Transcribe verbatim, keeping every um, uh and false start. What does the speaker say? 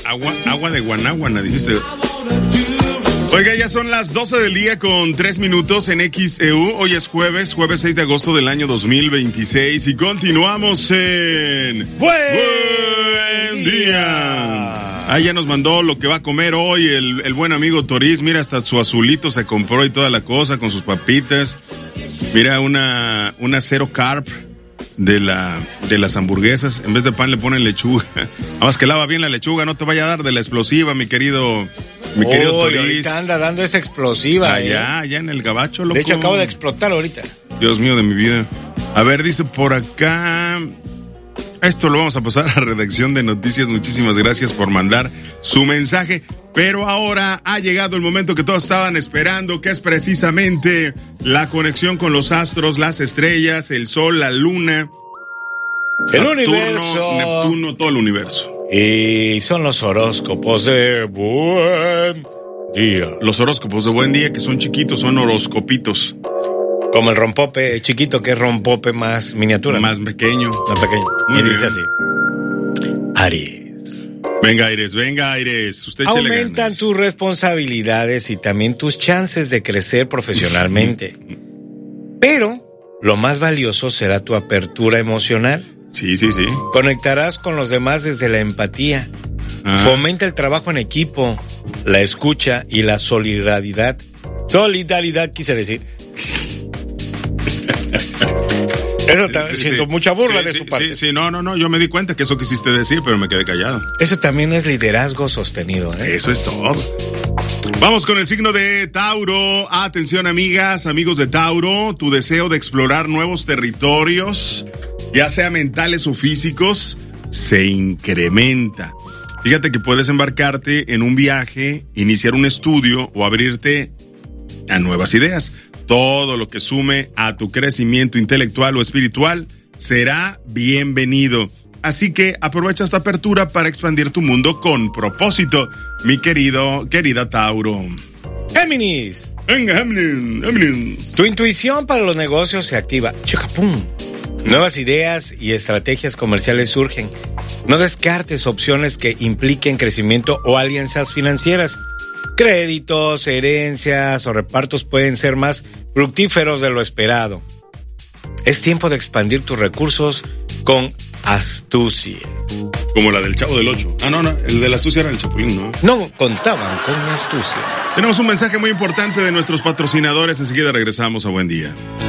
agua, agua de Guanáguana, dijiste. Oiga, ya son las doce del día con tres minutos en X E U. Hoy es jueves, jueves seis de agosto del año dos mil veintiséis y continuamos en... ¡Buen, Buen día! día. Ah, ya nos mandó lo que va a comer hoy el, el buen amigo Toriz. Mira, hasta su azulito se compró y toda la cosa con sus papitas. Mira, una, una cero carb de la de las hamburguesas. En vez de pan le ponen lechuga. Nada más que lava bien la lechuga, no te vaya a dar de la explosiva, mi querido... Mi querido oh, Toriz. Ahorita anda dando esa explosiva. Allá, eh. allá en el gabacho, loco. De hecho, acabo de explotar ahorita. Dios mío de mi vida. A ver, dice por acá... Esto lo vamos a pasar a redacción de noticias. Muchísimas gracias por mandar su mensaje. Pero ahora ha llegado el momento que todos estaban esperando, que es precisamente la conexión con los astros, las estrellas, el sol, la luna, el Saturno, universo, Neptuno, todo el universo. Y son los horóscopos de buen día. Los horóscopos de buen día, que son chiquitos, son horoscopitos. Como el rompope chiquito, que es rompope más miniatura. Más pequeño. Más pequeño. Muy y bien. dice así. Aries. Venga, Aries, venga, Aries. Usted échele Aumentan ganas. tus responsabilidades y también tus chances de crecer profesionalmente. Pero lo más valioso será tu apertura emocional. Sí, sí, sí. Conectarás con los demás desde la empatía. Ah. Fomenta el trabajo en equipo, la escucha y la solidaridad. Solidaridad quise decir. Eso también, Sí, siento sí. mucha burla Sí, de sí, su parte. Sí, sí, no, no, no, yo me di cuenta que eso quisiste decir, pero me quedé callado. Eso también es liderazgo sostenido, ¿eh? Eso es todo. Vamos con el signo de Tauro. Atención, amigas, amigos de Tauro. Tu deseo de explorar nuevos territorios, ya sea mentales o físicos, se incrementa. Fíjate que puedes embarcarte en un viaje, iniciar un estudio o abrirte a nuevas ideas. Todo lo que sume a tu crecimiento intelectual o espiritual será bienvenido. Así que aprovecha esta apertura para expandir tu mundo con propósito, mi querido, querida Tauro. Géminis. Venga, Géminis, Géminis. Tu intuición para los negocios se activa. Chacapum. Nuevas ideas y estrategias comerciales surgen. No descartes opciones que impliquen crecimiento o alianzas financieras. Créditos, herencias o repartos pueden ser más fructíferos de lo esperado. Es tiempo de expandir tus recursos con astucia. Como la del Chavo del Ocho. Ah, no, no, el de la astucia era el Chapulín, ¿no? No contaban con astucia. Tenemos un mensaje muy importante de nuestros patrocinadores. Enseguida regresamos a Buen Día.